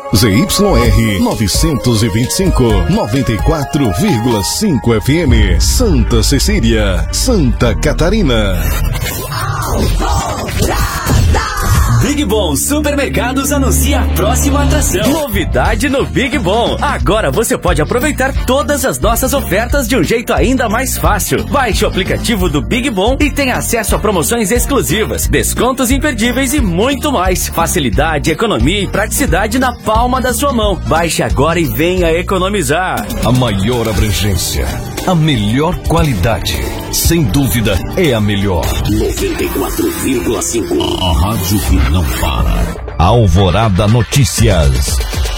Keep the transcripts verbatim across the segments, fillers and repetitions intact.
Z Y R novecentos e vinte e cinco, noventa e quatro vírgula cinco F M, Santa Cecília, Santa Catarina. Big Bom Supermercados anuncia a próxima atração. Novidade no Big Bom. Agora você pode aproveitar todas as nossas ofertas de um jeito ainda mais fácil. Baixe o aplicativo do Big Bom e tenha acesso a promoções exclusivas, descontos imperdíveis e muito mais. Facilidade, economia e praticidade na palma da sua mão. Baixe agora e venha economizar. A maior abrangência, a melhor qualidade, sem dúvida é a melhor. noventa e quatro vírgula cinco. A rádio que não para. Alvorada Notícias.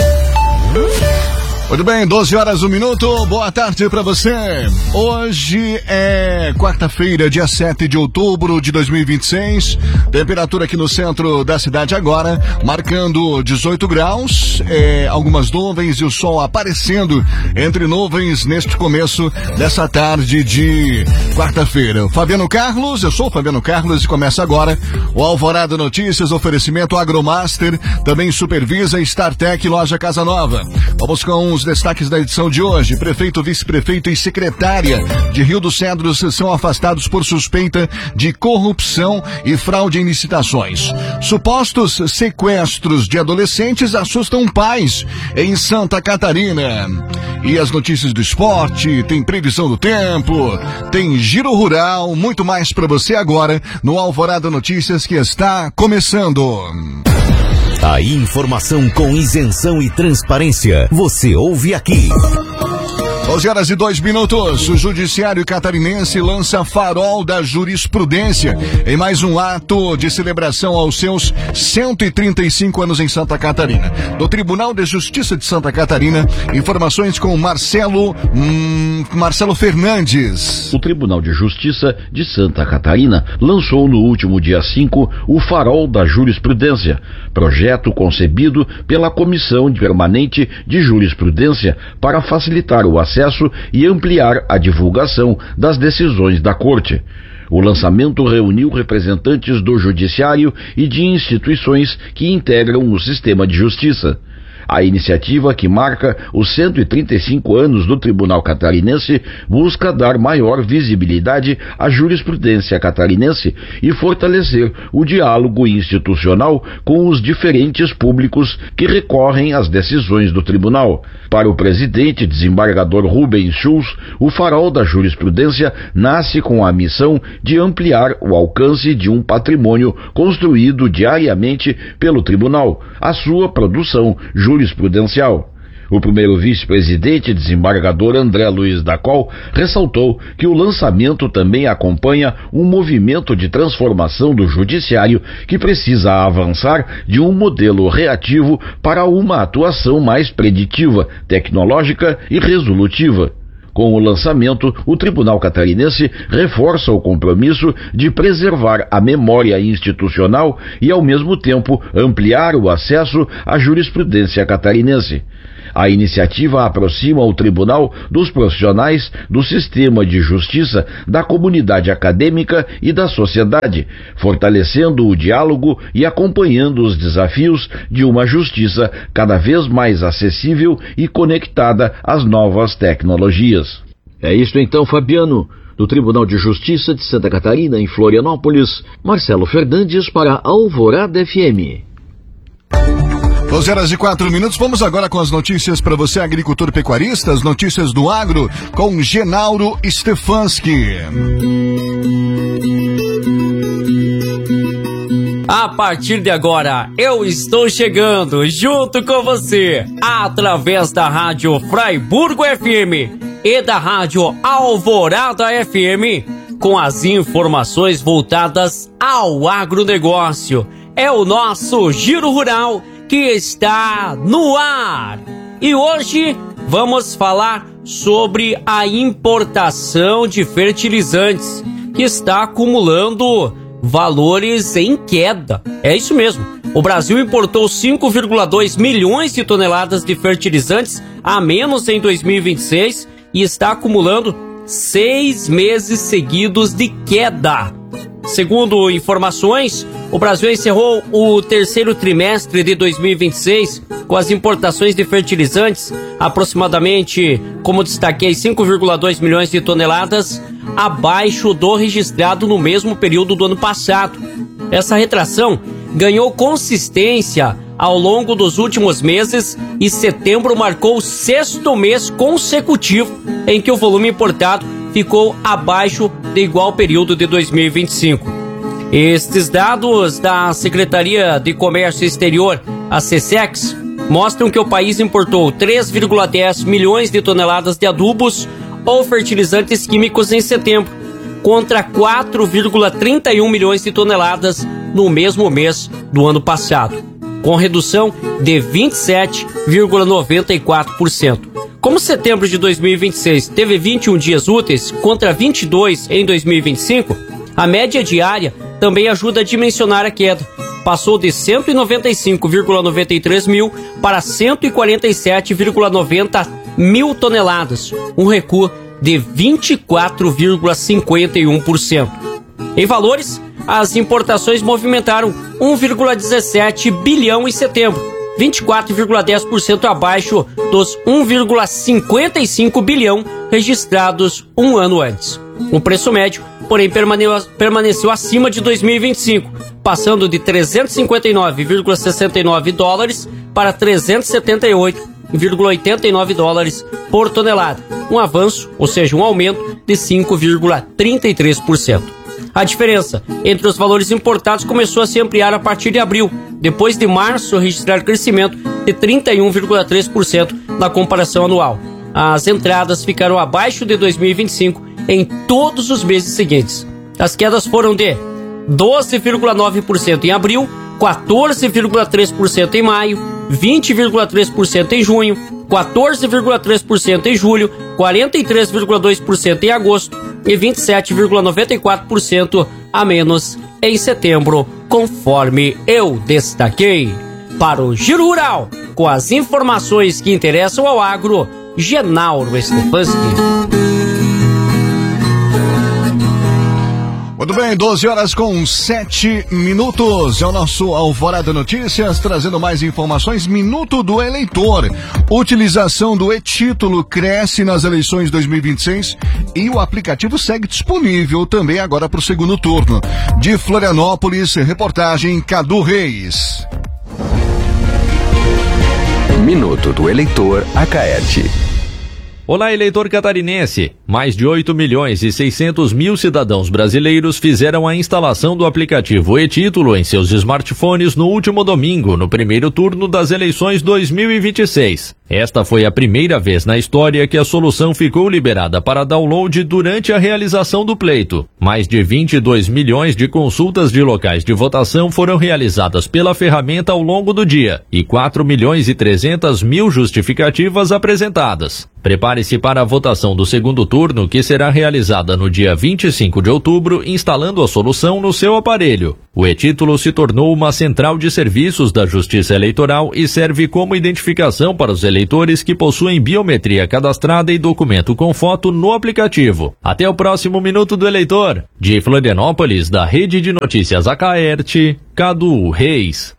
Muito bem, doze horas, um minuto. Boa tarde pra você. Hoje é quarta-feira, dia sete de outubro de dois mil e vinte e seis. Temperatura aqui no centro da cidade agora, marcando dezoito graus. É, algumas nuvens e o sol aparecendo entre nuvens neste começo dessa tarde de quarta-feira. Fabiano Carlos, eu sou o Fabiano Carlos e começa agora o Alvorada Notícias, oferecimento Agromaster, também supervisa StarTech Loja Casa Nova. Vamos com os destaques da edição de hoje. Prefeito, vice-prefeito e secretária de Rio dos Cedros são afastados por suspeita de corrupção e fraude em licitações. Supostos sequestros de adolescentes assustam pais em Santa Catarina. E as notícias do esporte, tem previsão do tempo, tem giro rural, muito mais para você agora no Alvorada Notícias que está começando. A informação com isenção e transparência, você ouve aqui. doze horas e dois minutos, o Judiciário Catarinense lança farol da jurisprudência em mais um ato de celebração aos seus cento e trinta e cinco anos em Santa Catarina. Do Tribunal de Justiça de Santa Catarina, informações com Marcelo, hum, Marcelo Fernandes. O Tribunal de Justiça de Santa Catarina lançou no último dia cinco o farol da jurisprudência, projeto concebido pela Comissão Permanente de Jurisprudência para facilitar o acesso e ampliar a divulgação das decisões da Corte. O lançamento reuniu representantes do Judiciário e de instituições que integram o sistema de justiça. A iniciativa, que marca os cento e trinta e cinco anos do Tribunal Catarinense, busca dar maior visibilidade à jurisprudência catarinense e fortalecer o diálogo institucional com os diferentes públicos que recorrem às decisões do Tribunal. Para o presidente, desembargador Rubens Schulz, o farol da jurisprudência nasce com a missão de ampliar o alcance de um patrimônio construído diariamente pelo Tribunal, a sua produção jurisprudencial. O primeiro vice-presidente, desembargador André Luiz da Col, ressaltou que o lançamento também acompanha um movimento de transformação do judiciário que precisa avançar de um modelo reativo para uma atuação mais preditiva, tecnológica e resolutiva. Com o lançamento, o Tribunal Catarinense reforça o compromisso de preservar a memória institucional e, ao mesmo tempo, ampliar o acesso à jurisprudência catarinense. A iniciativa aproxima o Tribunal dos profissionais do sistema de justiça, da comunidade acadêmica e da sociedade, fortalecendo o diálogo e acompanhando os desafios de uma justiça cada vez mais acessível e conectada às novas tecnologias. É isso então, Fabiano. Do Tribunal de Justiça de Santa Catarina, em Florianópolis, Marcelo Fernandes para Alvorada F M. doze horas e quatro minutos, vamos agora com as notícias para você, agricultor pecuarista, as notícias do agro, com Genauro Stefanski. A partir de agora, eu estou chegando junto com você, através da Rádio Fraiburgo F M e da Rádio Alvorada F M, com as informações voltadas ao agronegócio. É o nosso Giro Rural que está no ar. E hoje vamos falar sobre a importação de fertilizantes, que está acumulando valores em queda. É isso mesmo. O Brasil importou cinco vírgula dois milhões de toneladas de fertilizantes a menos em dois mil e vinte e seis e está acumulando seis meses seguidos de queda. Segundo informações, O Brasil encerrou o terceiro trimestre de dois mil e vinte e seis com as importações de fertilizantes, aproximadamente, como destaquei, cinco vírgula dois milhões de toneladas, abaixo do registrado no mesmo período do ano passado. Essa retração ganhou consistência ao longo dos últimos meses e setembro marcou o sexto mês consecutivo em que o volume importado ficou abaixo do igual período de dois mil e vinte e cinco. Estes dados da Secretaria de Comércio Exterior, a SECEX, mostram que o país importou três vírgula dez milhões de toneladas de adubos ou fertilizantes químicos em setembro, contra quatro vírgula trinta e um milhões de toneladas no mesmo mês do ano passado, com redução de vinte e sete vírgula noventa e quatro por cento. Como setembro de dois mil e vinte e seis teve vinte e um dias úteis contra vinte e dois em dois mil e vinte e cinco, a média diária também ajuda a dimensionar a queda. Passou de cento e noventa e cinco vírgula noventa e três mil para cento e quarenta e sete vírgula noventa mil toneladas, um recuo de vinte e quatro vírgula cinquenta e um por cento. Em valores, as importações movimentaram um vírgula dezessete bilhão em setembro, vinte e quatro vírgula dez por cento abaixo dos um vírgula cinquenta e cinco bilhão registrados um ano antes. O preço médio, porém, permaneceu acima de dois mil e vinte e cinco, passando de trezentos e cinquenta e nove vírgula sessenta e nove dólares para trezentos e setenta e oito vírgula oitenta e nove dólares por tonelada, um avanço, ou seja, um aumento de cinco vírgula trinta e três por cento. A diferença entre os valores importados começou a se ampliar a partir de abril, depois de março registrar crescimento de trinta e um vírgula três por cento na comparação anual. As entradas ficaram abaixo de dois mil e vinte e cinco em todos os meses seguintes. As quedas foram de doze vírgula nove por cento em abril, quatorze vírgula três por cento em maio, vinte vírgula três por cento em junho, quatorze vírgula três por cento em julho, quarenta e três vírgula dois por cento em agosto e vinte e sete vírgula noventa e quatro por cento a menos em setembro, conforme eu destaquei. Para o Giro Rural, com as informações que interessam ao agro, Genauro Stefanski. Muito bem, doze horas com sete minutos. É o nosso Alvorada Notícias, trazendo mais informações. Minuto do eleitor. Utilização do e-título cresce nas eleições dois mil e vinte e seis e o aplicativo segue disponível também agora para o segundo turno. De Florianópolis, reportagem Cadu Reis. Minuto do eleitor Acaerte. Olá, eleitor catarinense! Mais de oito milhões e seiscentos mil cidadãos brasileiros fizeram a instalação do aplicativo e-título em seus smartphones no último domingo, no primeiro turno das eleições dois mil e vinte e seis. Esta foi a primeira vez na história que a solução ficou liberada para download durante a realização do pleito. Mais de vinte e dois milhões de consultas de locais de votação foram realizadas pela ferramenta ao longo do dia e quatro milhões e trezentas mil justificativas apresentadas. Prepare-se para a votação do segundo turno, que será realizada no dia vinte e cinco de outubro, instalando a solução no seu aparelho. O e-título se tornou uma central de serviços da Justiça Eleitoral e serve como identificação para os eleitores que possuem biometria cadastrada e documento com foto no aplicativo. Até o próximo Minuto do Eleitor. De Florianópolis, da Rede de Notícias Acaerte, Cadu Reis.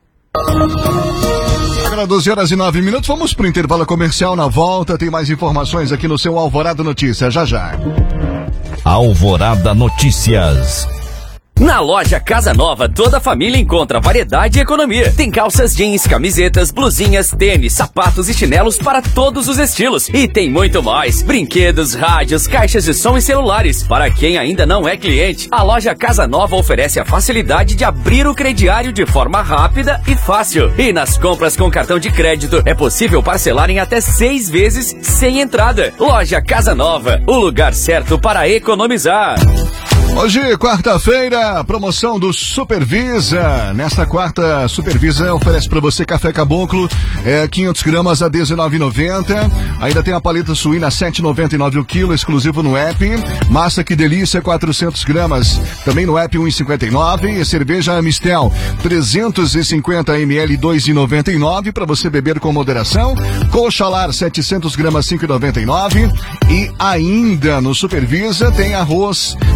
Agora doze horas e nove minutos, vamos para o intervalo comercial. Na volta tem mais informações aqui no seu Alvorada Notícias, já já. Alvorada Notícias. Na loja Casa Nova, toda a família encontra variedade e economia. Tem calças jeans, camisetas, blusinhas, tênis, sapatos e chinelos para todos os estilos. E tem muito mais. Brinquedos, rádios, caixas de som e celulares. Para quem ainda não é cliente, a loja Casa Nova oferece a facilidade de abrir o crediário de forma rápida e fácil. E nas compras com cartão de crédito, é possível parcelar em até seis vezes sem entrada. Loja Casa Nova, o lugar certo para economizar. Hoje, quarta-feira, promoção do Supervisa. Nesta quarta, Supervisa oferece para você café caboclo, é, quinhentas gramas a dezenove reais e noventa centavos. Ainda tem a paleta suína sete reais e noventa e nove centavos o quilo, exclusivo no app. Massa Que Delícia, quatrocentas gramas, também no app um real e cinquenta e nove centavos. E cerveja Amistel, trezentos e cinquenta mililitros, dois reais e noventa e nove centavos, para você beber com moderação. Coxalar, setecentas gramas, cinco reais e noventa e nove centavos. E ainda no Supervisa tem arroz pilão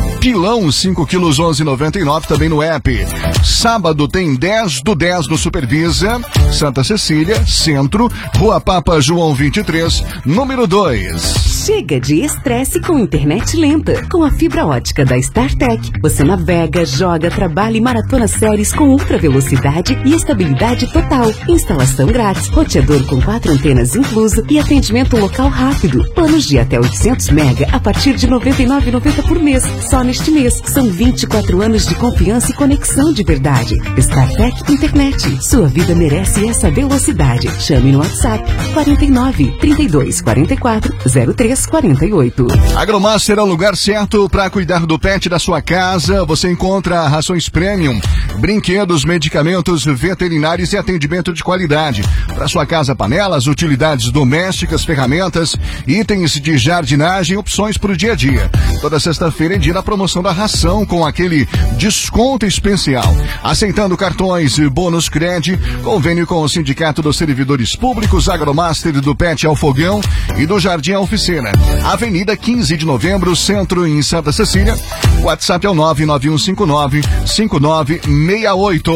melão, cinco quilos, onze reais e noventa e nove centavos, também no app. Sábado tem dez do dez no Supervisa, Santa Cecília, Centro, Rua Papa João vinte e três, número dois. Chega de estresse com internet lenta. Com a fibra ótica da StarTech, você navega, joga, trabalha e maratona séries com ultra velocidade e estabilidade total. Instalação grátis, roteador com quatro antenas incluso e atendimento local rápido. Planos de até oitocentos mega a partir de noventa e nove reais e noventa centavos por mês. Só neste mês. São vinte e quatro anos de confiança e conexão de verdade. StarTech Internet. Sua vida merece essa velocidade. Chame no WhatsApp quarenta e nove, trinta e dois, quarenta e quatro, zero três quarenta e oito. Agromaster é o lugar certo para cuidar do pet da sua casa. Você encontra rações premium, brinquedos, medicamentos veterinários e atendimento de qualidade. Para sua casa, panelas, utilidades domésticas, ferramentas, itens de jardinagem, opções para o dia a dia. Toda sexta-feira é dia da promoção da ração com aquele desconto especial. Aceitando cartões e bônus Cred, convênio com o Sindicato dos Servidores Públicos, Agromaster do Pet ao Fogão e do Jardim à Oficina. Avenida quinze de novembro, Centro, em Santa Cecília. WhatsApp é o nove nove um cinco nove, cinco nove seis oito.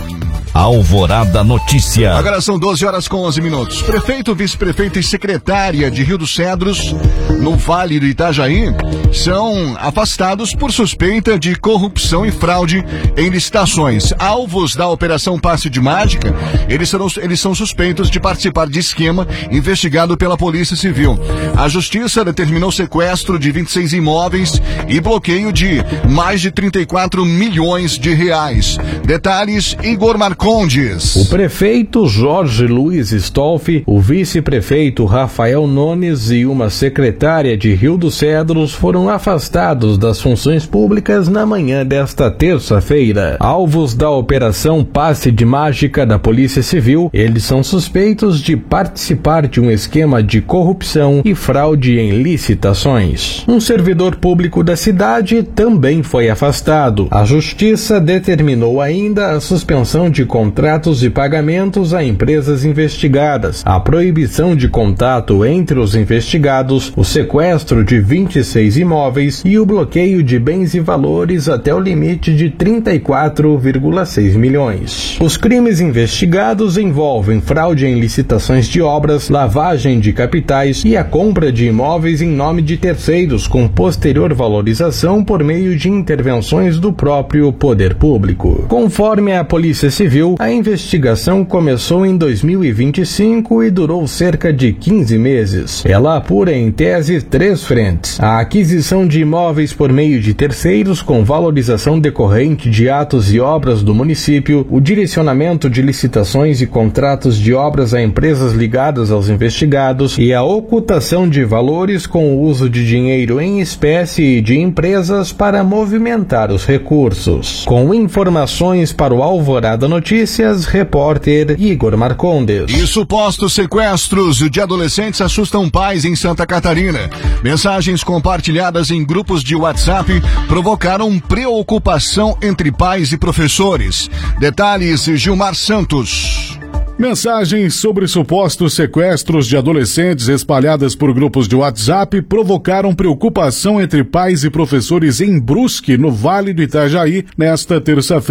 Alvorada Notícia. Agora são doze horas com onze minutos. Prefeito, vice-prefeito e secretária de Rio dos Cedros, no Vale do Itajaí, são afastados por suspeita de corrupção e fraude em licitações. Alvos da Operação Passe de Mágica, eles, serão, eles são suspeitos de participar de esquema investigado pela Polícia Civil. A Justiça determinou sequestro de vinte e seis imóveis e bloqueio de mais de trinta e quatro milhões de reais. Detalhes, Igor Marcondes. O prefeito Jorge Luiz Stolfi, o vice-prefeito Rafael Nunes e uma secretária de Rio dos Cedros foram afastados das funções públicas na manhã desta terça-feira. Alvos da Operação Passe de Mágica da Polícia Civil, eles são suspeitos de participar de um esquema de corrupção e fraude em licitações. Um servidor público da cidade também foi afastado. A Justiça determinou ainda a suspensão de contratos e pagamentos a empresas investigadas, a proibição de contato entre os investigados, o sequestro de vinte e seis imóveis e o bloqueio de bens e valores até o limite de trinta e quatro vírgula seis milhões. Os crimes investigados envolvem fraude em licitações de obras, lavagem de capitais e a compra de imóveis em nome de terceiros com posterior valorização por meio de intervenções do próprio poder público. Conforme a Polícia Civil, a investigação começou em dois mil e vinte e cinco e durou cerca de quinze meses. Ela apura em tese três frentes: a aquisição de imóveis por meio de terceiros com valorização decorrente de atos e obras do município, o direcionamento de licitações e contratos de obras a empresas ligadas aos investigados e a ocultação de valores com o uso de dinheiro em espécie e de empresas para movimentar os recursos. Com informações para o Alvorada Notícias, repórter Igor Marcondes. E supostos sequestros de adolescentes assustam pais em Santa Catarina. Mensagens compartilhadas em grupos de WhatsApp provocaram preocupação entre pais e professores. Detalhes, Gilmar Santos. Mensagens sobre supostos sequestros de adolescentes espalhadas por grupos de WhatsApp provocaram preocupação entre pais e professores em Brusque, no Vale do Itajaí, nesta terça-feira.